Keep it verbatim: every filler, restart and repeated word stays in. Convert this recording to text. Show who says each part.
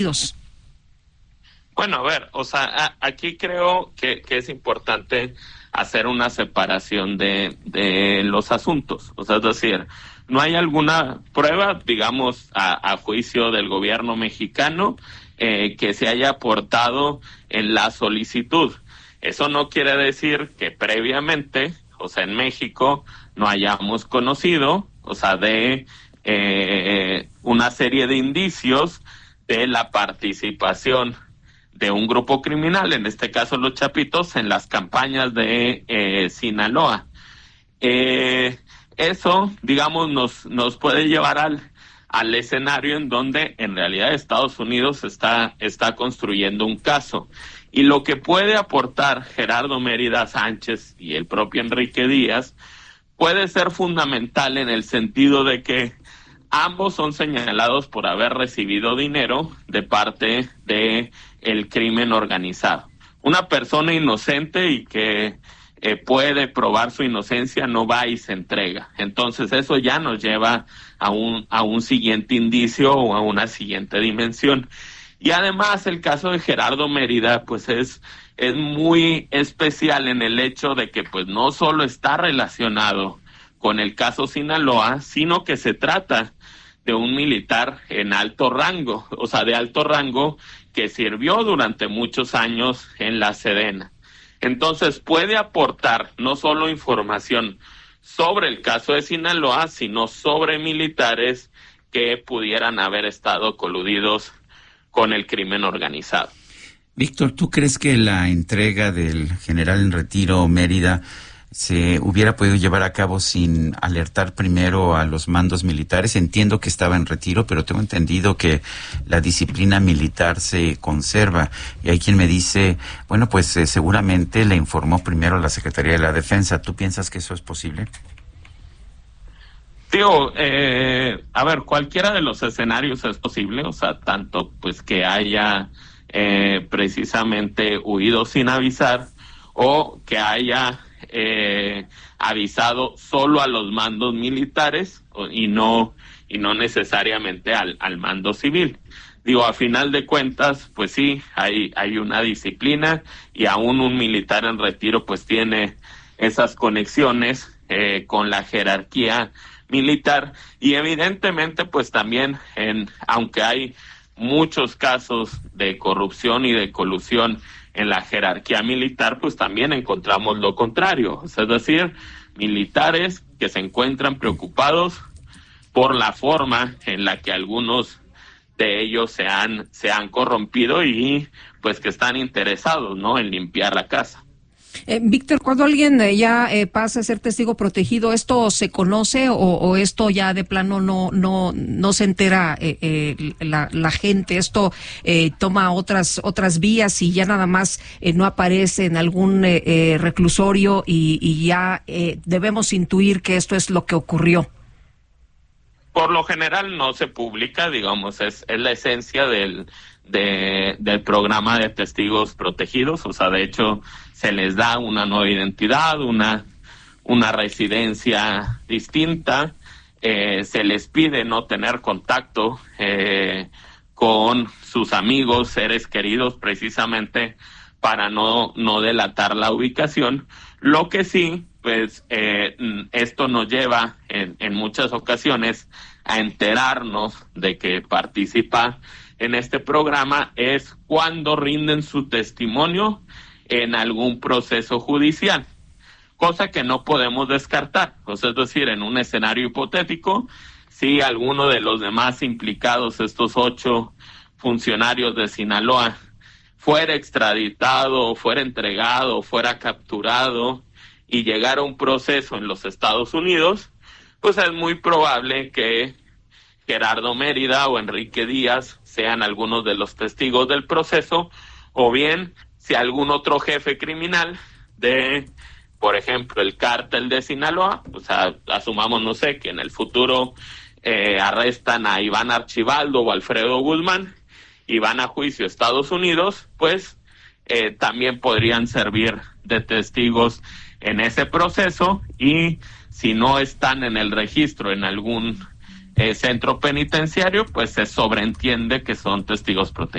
Speaker 1: Bueno, a ver, o sea, a, aquí creo que, que es importante hacer una separación de, de los asuntos. O sea, es decir, no hay alguna prueba, digamos, a, a juicio del gobierno mexicano eh, que se haya aportado en la solicitud. Eso no quiere decir que previamente, o sea, en México, no hayamos conocido, o sea, de eh, una serie de indicios de la participación de un grupo criminal, en este caso los Chapitos, en las campañas de eh, Sinaloa. Eh, eso, digamos, nos nos puede llevar al al escenario en donde en realidad Estados Unidos está está construyendo un caso. Y lo que puede aportar Gerardo Mérida Sánchez y el propio Enrique Díaz puede ser fundamental en el sentido de que ambos son señalados por haber recibido dinero de parte de el crimen organizado. Una persona inocente y que eh, puede probar su inocencia no va y se entrega. Entonces eso ya nos lleva a un a un siguiente indicio o a una siguiente dimensión. Y además el caso de Gerardo Mérida pues es es muy especial en el hecho de que pues no solo está relacionado con el caso Sinaloa, sino que se trata de un militar en alto rango, o sea, de alto rango que sirvió durante muchos años en la Sedena. Entonces puede aportar no solo información sobre el caso de Sinaloa, sino sobre militares que pudieran haber estado coludidos con el crimen organizado.
Speaker 2: Víctor, ¿tú crees que la entrega del general en retiro Mérida se hubiera podido llevar a cabo sin alertar primero a los mandos militares? Entiendo que estaba en retiro, pero tengo entendido que la disciplina militar se conserva. Y hay quien me dice, bueno, pues eh, seguramente le informó primero a la Secretaría de la Defensa. ¿Tú piensas que eso es posible?
Speaker 1: Tío, eh, a ver, cualquiera de los escenarios es posible, o sea, tanto pues que haya eh, precisamente huido sin avisar o que haya eh, avisado solo a los mandos militares y no y no necesariamente al, al mando civil. Digo, a final de cuentas, pues sí, hay hay una disciplina y aún un militar en retiro pues tiene esas conexiones eh, con la jerarquía militar y evidentemente pues también en aunque hay muchos casos de corrupción y de colusión en la jerarquía militar, pues también encontramos lo contrario, es decir, militares que se encuentran preocupados por la forma en la que algunos de ellos se han se han corrompido y pues que están interesados, ¿no?, en limpiar la casa.
Speaker 3: Eh, Víctor, cuando alguien eh, ya eh, pasa a ser testigo protegido, ¿esto se conoce o, o esto ya de plano no no no se entera eh, eh, la, la gente? ¿Esto eh, toma otras otras vías y ya nada más eh, no aparece en algún eh, eh, reclusorio y, y ya eh, debemos intuir que esto es lo que ocurrió?
Speaker 1: Por lo general no se publica, digamos, es, es la esencia del de, del programa de testigos protegidos, o sea, de hecho se les da una nueva identidad, una una residencia distinta, eh, se les pide no tener contacto eh, con sus amigos, seres queridos, precisamente para no no delatar la ubicación. Lo que sí, pues eh, esto nos lleva en, en muchas ocasiones a enterarnos de que participa en este programa es cuando rinden su testimonio en algún proceso judicial, cosa que no podemos descartar. O sea, es decir, en un escenario hipotético, si alguno de los demás implicados, estos ocho funcionarios de Sinaloa, fuera extraditado, fuera entregado, fuera capturado y llegara a un proceso en los Estados Unidos, pues es muy probable que Gerardo Mérida o Enrique Díaz sean algunos de los testigos del proceso, o bien si algún otro jefe criminal de, por ejemplo, el cártel de Sinaloa, o sea, asumamos, no sé, que en el futuro eh, arrestan a Iván Archibaldo o Alfredo Guzmán y van a juicio a Estados Unidos, pues eh, también podrían servir de testigos en ese proceso, y si no están en el registro en algún eh, centro penitenciario, pues se sobreentiende que son testigos protegidos.